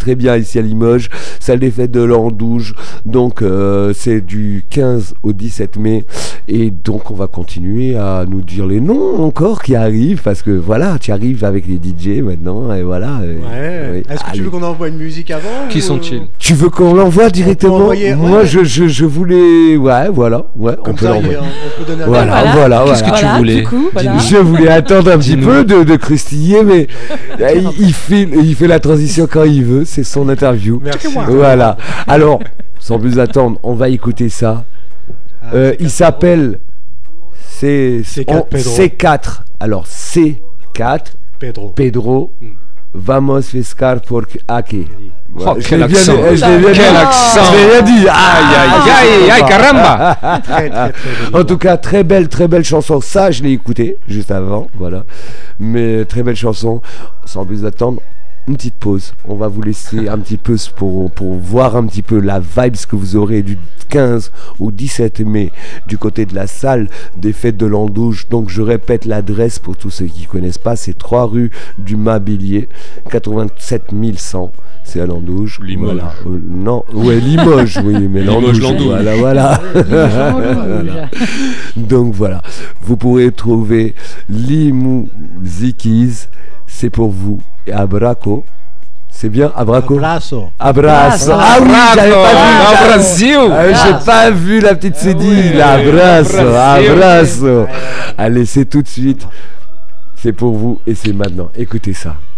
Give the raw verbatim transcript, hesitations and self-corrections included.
très bien ici à Limoges, salle des fêtes de l'Andouge. Donc euh, c'est du quinze au dix-sept mai. Et donc on va continuer à nous dire les noms encore qui arrivent, parce que voilà, tu arrives avec les D J maintenant, et voilà. Et, ouais. Oui. Est-ce que Allez. tu veux qu'on envoie une musique avant? Qui ou... sont-ils? Tu veux qu'on l'envoie directement? Envoyer, Moi ouais. je, je, je voulais... Ouais, voilà. Ouais, Comme on peut ça, l'envoyer. On, on peut donner un voilà, voilà, voilà. Qu'est-ce que voilà. tu voulais? Du coup, voilà. Je voulais attendre un petit peu de, de croustiller, mais il, il, fait, il fait la transition quand il veut, c'est son interview. Merci. Voilà. Alors, sans plus attendre, on va écouter ça. Ah, euh, il s'appelle C quatre, C quatre. Alors, C quatre. Pedro. Pedro. Hmm. Vamos pescar por aquí. Oh, quel accent! Quel accent! Je l'ai bien dit! Aïe, aïe, aïe, aïe, caramba! Très, très, très en tout cas, très belle, très belle chanson. Ça, je l'ai écouté juste avant, voilà. Mais très belle chanson. Sans plus attendre, une petite pause. On va vous laisser un petit peu pour, pour voir un petit peu la vibe que vous aurez du quinze au dix-sept mai du côté de la salle des fêtes de l'Andouge. Donc je répète l'adresse pour tous ceux qui ne connaissent pas, c'est trois rue du Mabilier, quatre-vingt-sept mille cent. C'est à l'Andouge. Limoges. Voilà. Euh, non, ouais, Limoges, oui, mais l'Andouge. Voilà, voilà. voilà. Donc voilà, vous pourrez trouver Limouzikiz, c'est pour vous. Et Abraco, c'est bien Abraco. Abraço. Abraço. Ah oui, j'avais pas vu. Brasil. Ah, j'ai pas vu la petite cédille. Ah, oui, Abraço, Abraço. Allez, c'est tout de suite. C'est pour vous et c'est maintenant. Écoutez ça.